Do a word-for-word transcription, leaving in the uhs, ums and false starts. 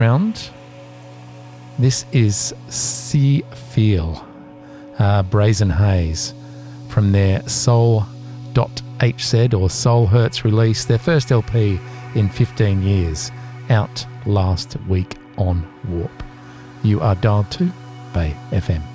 Round. This is Sea Feel, uh, Brazen Haze, from their Soul dot H Z or Soul Hertz release, their first L P in fifteen years, out last week on Warp. You are dialed to Bay F M.